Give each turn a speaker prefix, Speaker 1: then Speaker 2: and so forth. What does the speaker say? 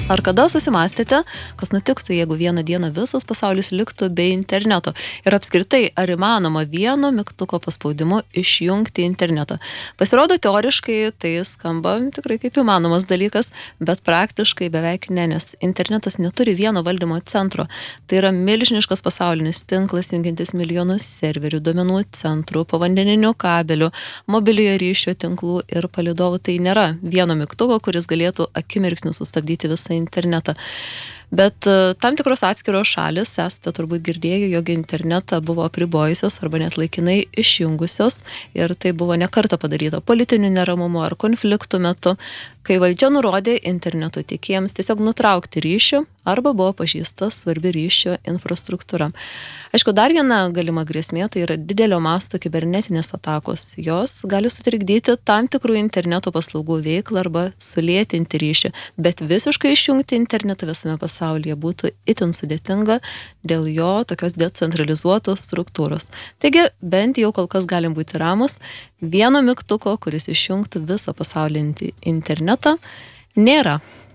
Speaker 1: Ar kada susimastėte, kas nutiktų, jeigu vieną dieną visas pasaulis liktų be interneto? Ir apskritai, ar įmanoma vieno mygtuko paspaudimu išjungti internetą? Pasirodo, teoriškai tai skamba tikrai kaip įmanomas dalykas, bet praktiškai beveik ne, nes internetas neturi vieno valdymo centro. Tai yra milžiniškas pasaulinis tinklas, jungiantis milijonus serverių, duomenų centrų, povandeninių kabelių, mobiliojo ryšio tinklų ir palydovų. Tai nėra vieno mygtuko, kuris galėtų akimirksniu sustabdyti visą internetą. Bet tam tikros atskiros šalis, esate turbūt girdėję, jog internetą buvo apribojusios arba net laikinai išjungusios ir tai buvo ne kartą padaryta politinių neramumų ar konfliktų metu, kai valdžia nurodė interneto tiekėjams tiesiog nutraukti ryšį arba buvo pažeista svarbi ryšio infrastruktūra. Aišku, dar viena galima grėsmė tai yra didelio masto kibernetinės atakos. Jos gali sutrikdyti tam tikrų interneto paslaugų veiklą arba sulėtinti ryšį, bet visiškai išjungti internetą visame pasaulyje būtų itin sudėtinga dėl jo tokios decentralizuotos struktūros. Taigi, bent jau kol kas galim būti ramus, vieno mygtuko, kuris išjungtų visą pasaulinį internetą, nėra.